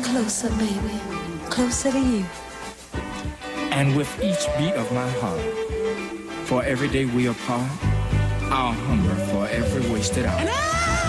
Closer, baby. Closer to you. And with each beat of my heart, for every day we apart, I'll hunger for every wasted hour.